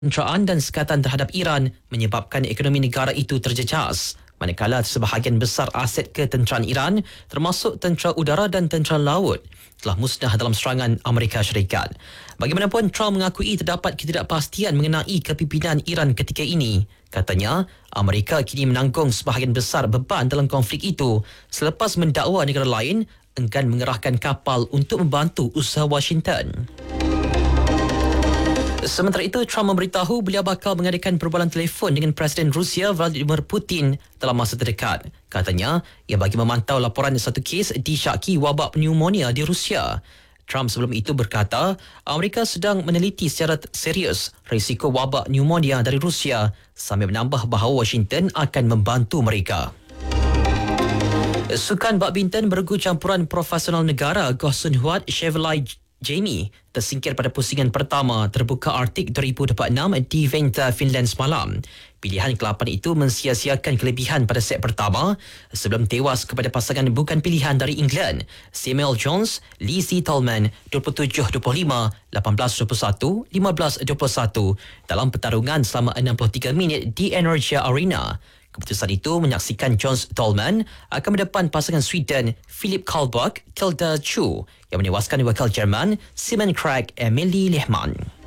Pencerahan dan sekatan terhadap Iran menyebabkan ekonomi negara itu terjejas. Manakala sebahagian besar aset ketenteraan Iran, termasuk tentera udara dan tentera laut, telah musnah dalam serangan Amerika Syarikat. Bagaimanapun, Trump mengakui terdapat ketidakpastian mengenai kepimpinan Iran ketika ini. Katanya, Amerika kini menanggung sebahagian besar beban dalam konflik itu selepas mendakwa negara lain enggan mengerahkan kapal untuk membantu usaha Washington. Sementara itu, Trump memberitahu beliau bakal mengadakan perbualan telefon dengan Presiden Rusia Vladimir Putin dalam masa terdekat. Katanya, ia bagi memantau laporan satu kes disyaki wabak pneumonia di Rusia. Trump sebelum itu berkata, Amerika sedang meneliti secara serius risiko wabak pneumonia dari Rusia sambil menambah bahawa Washington akan membantu mereka. Sukan badminton bergu campuran profesional negara Goh Sun Huat Chevrolet Jamie tersingkir pada pusingan pertama terbuka Arctic 2026 di Venta, Finland semalam. Pilihan ke-8 itu mensia-siakan kelebihan pada set pertama sebelum tewas kepada pasangan bukan pilihan dari England, Samuel Jones, Lee C. Tolman 27-25, 18-21, 15-21 dalam pertarungan selama 63 minit di Energia Arena. Keputusan itu menyaksikan Jones Tolman akan mendepan pasangan Sweden Philip Karlbach, Tilda Chu yang menewaskan wakil Jerman Simon Krag Emilie Lehmann.